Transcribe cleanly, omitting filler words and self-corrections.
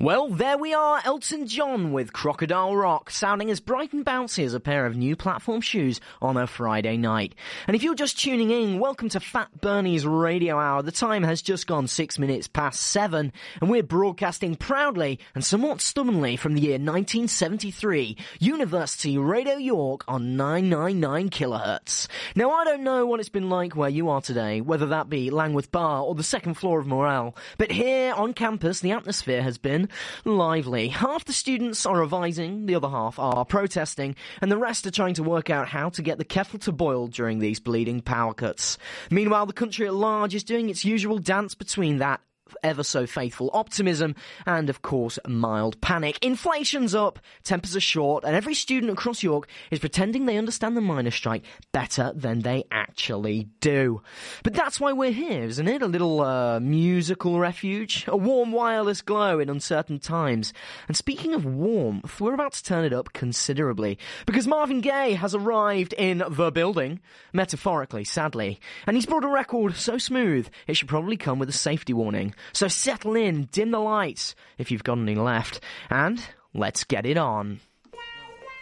Well, there we are, Elton John with Crocodile Rock, sounding as bright and bouncy as a pair of new platform shoes on a Friday night. And if you're just tuning in, welcome to Fat Bernie's Radio Hour. The time has just gone 6 minutes past 7, and we're broadcasting proudly and somewhat stubbornly from the year 1973, University Radio York on 999 kilohertz. Now, I don't know what it's been like where you are today, whether that be Langworth Bar or the second floor of Morale, but here on campus, the atmosphere has been lively. Half the students are revising, the other half are protesting, and the rest are trying to work out how to get the kettle to boil during these bleeding power cuts. Meanwhile, the country at large is doing its usual dance between that ever so faithful optimism and, of course, mild panic. Inflation's up, tempers are short, and every student across York is pretending they understand the miners' strike better than they actually do. But that's why we're here, isn't it? A little musical refuge, a warm wireless glow in uncertain times. And speaking of warmth, we're about to turn it up considerably, because Marvin Gaye has arrived in the building, metaphorically, sadly, and he's brought a record so smooth it should probably come with a safety warning. So settle in, dim the lights, if you've got any left, and let's get it on.